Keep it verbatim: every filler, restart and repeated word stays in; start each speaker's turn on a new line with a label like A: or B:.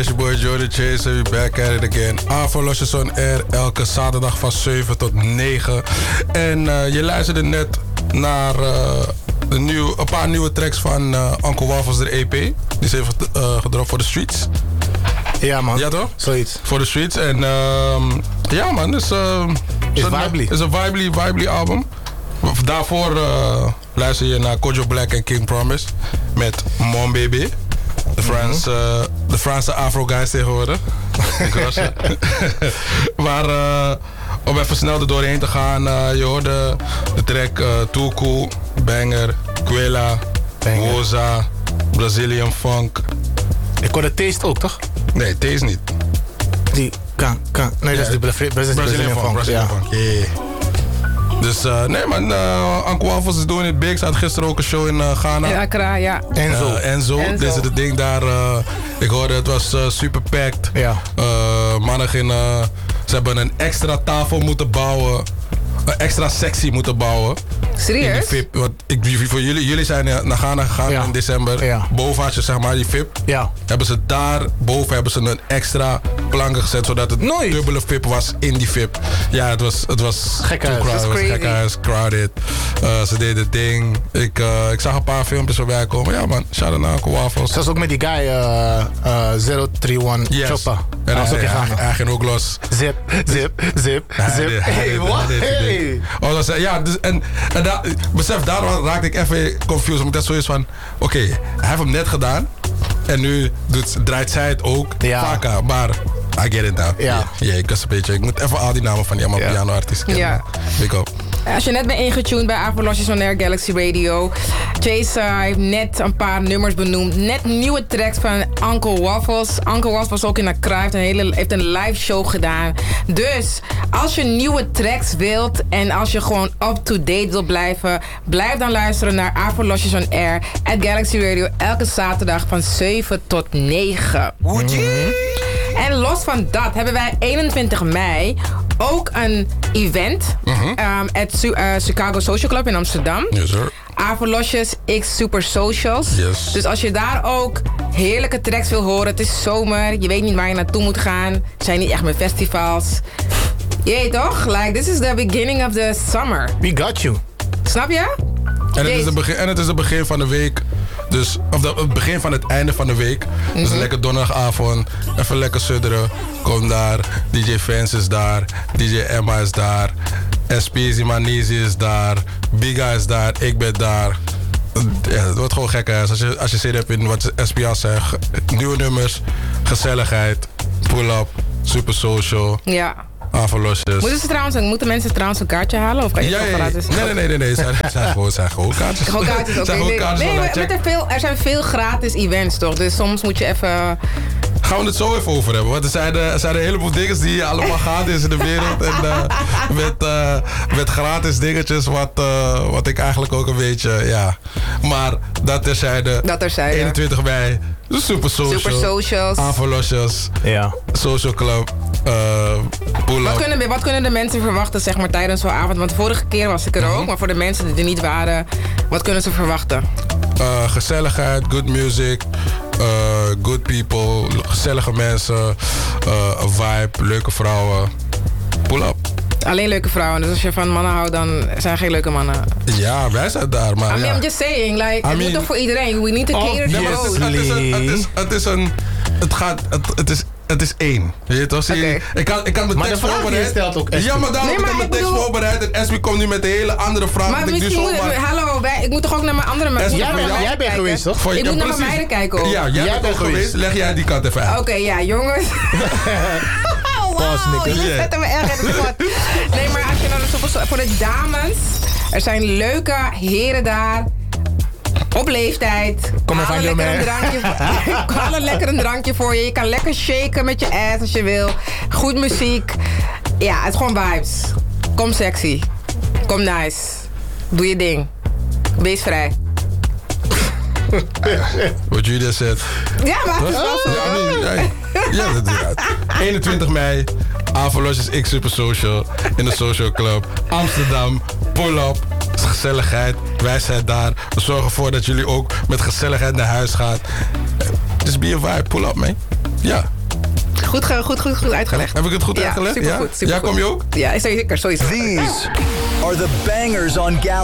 A: it's your boy Jody Chase and we back at it again. Avalosjes on Air, elke zaterdag van zeven tot negen. En uh, je luisterde net naar uh, de nieuw, een paar nieuwe tracks van uh, Uncle Waffles, de E P. Die is even uh, gedropt voor de streets.
B: Ja man.
A: Ja toch?
B: Zoiets.
A: Voor de streets. En uh, ja man, dus, uh,
B: is een vibely.
A: is een vibely, vibely album. Daarvoor uh, luister je naar Kojo Black en King Promise met Mon Baby. De Frans, uh, de Franse Afro-guys tegenwoordig. Maar uh, om even snel er doorheen te gaan, uh, je hoorde de track uh, Too Cool, Banger, Quella, Woza, Brazilian Funk.
B: Ik hoorde Taste ook, toch?
A: Nee, Taste niet.
B: Die kan, kan. Nee, ja, dat is die Brazilian, Brazilian, Brazilian Funk.
A: Brazilian Funk, ja. Yeah. Dus uh, nee man, uh, Uncle Waffles is doing it big. Ze had gisteren ook een show in uh, Ghana.
C: In Accra, ja.
B: Enzo.
A: Uh, Enzo. Enzo. Dit is het ding daar. Uh, ik hoorde het was uh, super packed.
B: Ja.
A: Uh, mannen gingen, uh, ze hebben een extra tafel moeten bouwen. Een extra sectie moeten bouwen.
C: Serieus?
A: V I P. Want ik, voor jullie, jullie zijn naar Ghana gegaan ja. in december. Ja. Boven had je zeg maar die V I P.
B: Ja.
A: Hebben ze daar, boven hebben ze een extra planken gezet. Zodat het
B: Nooit.
A: dubbele V I P was in die V I P. Ja, het was, het was
B: gekhuis.
A: Het was gekhuis, crowded. Uh, ze deden het ding. Ik, uh, ik zag een paar filmpjes voorbij komen. Ja man, shout out naar Uncle Waffles.
B: Dat was ook met die guy uh, uh, zero three one
A: yes.
B: Choppa.
A: En hij, hij, hij, hij ging ook los.
B: Zip, zip, zip, zip. Hey, wat? Hey.
A: Oh, dat is, ja, dus, en, en da, besef, daarom raakte ik even confused. Omdat dat zoiets van, oké, okay, hij heeft hem net gedaan. En nu doet, draait zij het ook
B: ja.
A: vaker. Maar, I get it now.
B: Ja.
A: Yeah, yeah, ik was een beetje, ik moet even al die namen van die allemaal ja. piano-artiesten kennen.
C: Ja.
A: Big up.
C: Als je net bent ingetuned bij Avalosjes on Air Galaxy Radio. Chase uh, heeft net een paar nummers benoemd. Net nieuwe tracks van Uncle Waffles. Uncle Waffles was ook in Accra. Heeft een, hele, heeft een live show gedaan. Dus als je nieuwe tracks wilt en als je gewoon up-to-date wilt blijven, blijf dan luisteren naar Avalosjes on Air at Galaxy Radio. Elke zaterdag van zeven tot negen. Mm-hmm. En los van dat hebben wij eenentwintig mei ook een event uh-huh. um, at Su- uh, Chicago Social Club in Amsterdam.
A: Yes, sir.
C: Avalosjes X Super Socials.
A: Yes.
C: Dus als je daar ook heerlijke tracks wil horen, het is zomer, je weet niet waar je naartoe moet gaan, er zijn niet echt meer festivals. Jee toch? Like, this is the beginning of the summer.
B: We got you.
C: Snap je?
A: En het, is het begin, en het is het begin van de week. Dus, of de, het begin van het einde van de week. Mm-hmm. Dus een lekker donderdagavond. Even lekker sudderen. Kom daar. D J Fans is daar. D J Emma is daar. S P Z Manizi is daar. Biga is daar. Ik ben daar. Ja, het wordt gewoon gek. Hè. Als je, als je zin hebt in wat S P A zegt. Nieuwe nummers. Gezelligheid. Pull-up. Super social.
C: Ja.
A: Avalosjes.
C: Moeten ze trouwens, moeten mensen trouwens een kaartje halen? Of kan je
A: ja,
C: het
A: ja, ja.
C: gratis?
A: Nee, nee, nee, nee, nee. Zijn, zijn, gewoon, zijn gewoon kaartjes.
C: Gewoon kaartjes, oké. Okay. Nee, nee, maar er, veel, er zijn veel gratis events toch? Dus soms moet je even...
A: Gaan we het zo even over hebben. Want er zijn, er zijn een heleboel dingen die allemaal gratis in de wereld. En uh, met, uh, met gratis dingetjes wat, uh, wat ik eigenlijk ook een beetje, ja. Maar dat terzijde.
C: Dat terzijde.
A: eenentwintig mei. Super Social.
C: Super Socials.
A: Avalosjes.
B: Ja.
A: Social Club. Uh,
C: wat, kunnen, wat kunnen de mensen verwachten zeg maar, tijdens zo'n avond? Want de vorige keer was ik er ook. Maar voor de mensen die er niet waren, wat kunnen ze verwachten?
A: Uh, gezelligheid, good music. Uh, good people, gezellige mensen, uh, een vibe, leuke vrouwen. Pull up.
C: Alleen leuke vrouwen, dus als je van mannen houdt, dan zijn er geen leuke mannen.
A: Ja, wij zijn daar, maar
C: I mean,
A: ja.
C: I'm just saying, like, I het mean, moet toch voor iedereen? We need to cater to both.
A: Het is een, het is, het is een, het gaat, het, het is, het is één. Weet je toch? Okay. Ik kan, ik kan mijn tekst voorbereid. Ja, maar daarom nee, maar ik kan mijn tekst bedoel... voorbereid en Esby komt nu met een hele andere vraag.
C: Maar misschien moet, maar... hallo, wij, ik moet toch ook naar mijn andere mensen.
B: Jij, jij, jij bent geweest, toch?
C: Voor, ik
A: ja,
C: moet naar mijn meiden kijken ook.
A: Ja, jij, jij bent ook geweest. geweest. Leg jij die kant even uit.
C: Oké, okay, ja, jongens. Wow, je zet hem erg in de spot. Nee, maar als je naar de soepel... Voor de dames, er zijn leuke heren daar. Op leeftijd.
B: Kom maar van je mee.
C: Haal een lekker een drankje voor je. Je kan lekker shaken met je ass als je wil. Goed muziek. Ja, het is gewoon vibes. Kom sexy. Kom nice. Doe je ding. Wees vrij.
A: What you just said.
C: Ja, maar het is wel zo.
A: Ja, nee, ja, dat is het. eenentwintig mei. Avalosjes X Super Social. In de Social Club. Amsterdam. Pull up. Gezelligheid. Wij zijn daar. We zorgen ervoor dat jullie ook met gezelligheid naar huis gaan. Just be a vibe. Pull up, man. Ja.
C: Goed, ge- goed, goed, goed uitgelegd.
A: Heb ik het goed
C: ja,
A: uitgelegd?
C: Supergoed,
A: Ja?
C: supergoed.
A: Ja, kom je ook?
C: Ja, zeker, sowieso.
D: These are the bangers on Galaxy.